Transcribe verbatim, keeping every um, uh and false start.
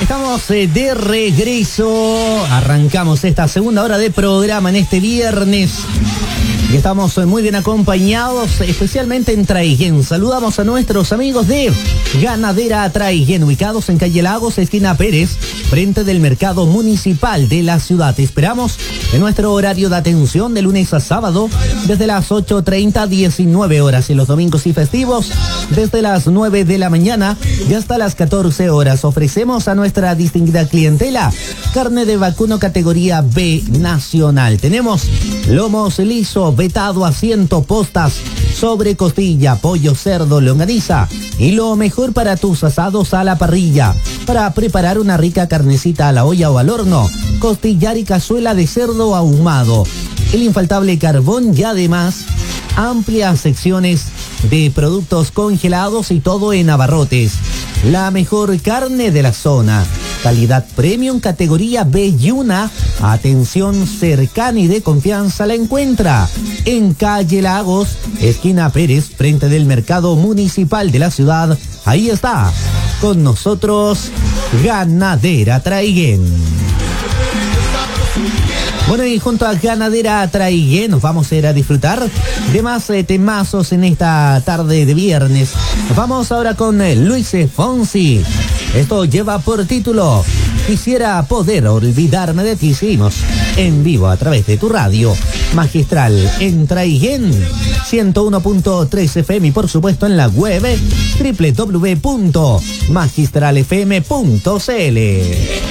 Estamos eh, de regreso. Arrancamos esta segunda hora de programa en este viernes. Y estamos muy bien acompañados, especialmente en Traiguén. Saludamos a nuestros amigos de Ganadera Traiguén, ubicados en calle Lagos, esquina Pérez, frente del mercado municipal de la ciudad. Te esperamos en nuestro horario de atención de lunes a sábado, desde las ocho treinta a diecinueve horas, y los domingos y festivos, desde las nueve de la mañana y hasta las catorce horas. Ofrecemos a nuestra distinguida clientela carne de vacuno categoría B nacional. Tenemos lomos liso, vetado, asiento, postas, sobre costilla, pollo, cerdo, longaniza y lo mejor para tus asados a la parrilla. Para preparar una rica carnecita a la olla o al horno, costillar y cazuela de cerdo ahumado, el infaltable carbón y además amplias secciones de productos congelados y todo en abarrotes. La mejor carne de la zona, calidad premium categoría B y una atención cercana y de confianza la encuentra en calle Lagos, esquina Pérez, frente del mercado municipal de la ciudad. Ahí está con nosotros Ganadera Traiguén. Bueno, y junto a Ganadera Traiguén nos vamos a ir a disfrutar de más eh, temazos en esta tarde de viernes. Nos vamos ahora con eh, Luis Fonsi. Esto lleva por título Quisiera poder olvidarme de ti. Seguimos en vivo a través de tu radio magistral en Traiguén ciento uno punto tres F M y por supuesto en la web doble u doble u doble u punto magistral f m punto c l.